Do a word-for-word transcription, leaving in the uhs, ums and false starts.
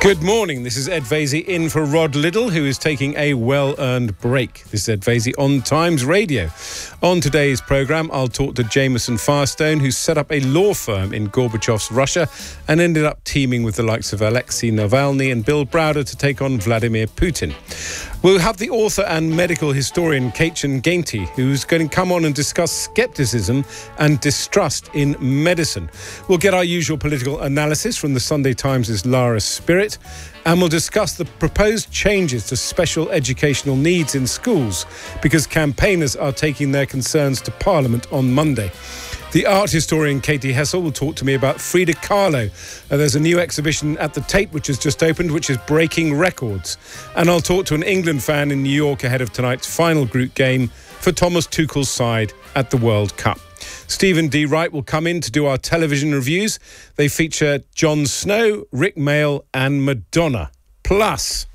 Good morning. This is Ed Vasey in for Rod Liddle, who is taking a well-earned break. This is Ed Vasey on Times Radio. On today's programme, I'll talk to Jameson Firestone, who set up a law firm in Gorbachev's Russia and ended up teaming with the likes of Alexei Navalny and Bill Browder to take on Vladimir Putin. We'll have the author and medical historian Kätjin Gainty, who's going to come on and discuss scepticism and distrust in medicine. We'll get our usual political analysis from the Sunday Times' Lara Spirit, and we'll discuss the proposed changes to special educational needs in schools, because campaigners are taking their concerns to Parliament on Monday. The art historian Katie Hessel will talk to me about Frida Kahlo. Uh, there's a new exhibition at the Tate which has just opened, which is breaking records. And I'll talk to an England fan in New York ahead of tonight's final group game for Thomas Tuchel's side at the World Cup. Stephen D. Wright will come in to do our television reviews. They feature Jon Snow, Rick Mayall and Madonna. Plus,